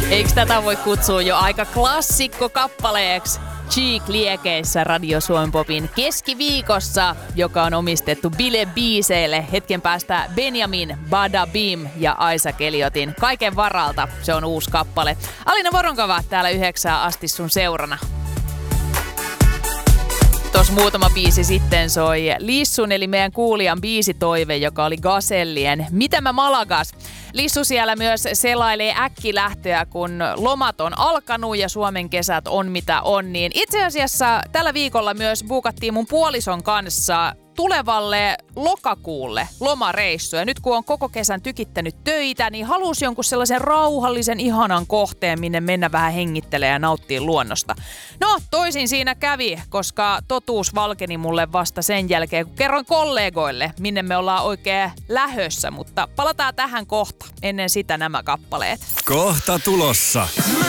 Eikö tätä voi kutsua jo aika klassikkokappaleeksi? Cheek liekeissä Radio Suomen Popin keskiviikossa, joka on omistettu Bile Biiseille. Hetken päästä Benjamin, Bada Bim ja Isaac Elliotin Kaiken varalta. Se on uusi kappale. Alina Voronkova täällä 9 asti sun seurana. Tuossa muutama biisi sitten soi Lissun eli meidän kuulijan biisitoive, joka oli Gasellien Mitä mä Malagas. Lissu siellä myös selailee äkkilähtöä, kun lomat on alkanut ja Suomen kesät on mitä on. Niin itse asiassa tällä viikolla myös buukattiin mun puolison kanssa tulevalle lokakuulle lomareissu. Ja nyt kun on koko kesän tykittänyt töitä, niin halusi jonkun sellaisen rauhallisen, ihanan kohteen, minne mennä vähän hengittelemään ja nauttia luonnosta. No, toisin siinä kävi, koska totuus valkeni mulle vasta sen jälkeen, kun kerroin kollegoille, minne me ollaan oikein lähössä. Mutta palataan tähän kohta. Ennen sitä nämä kappaleet. Kohta tulossa.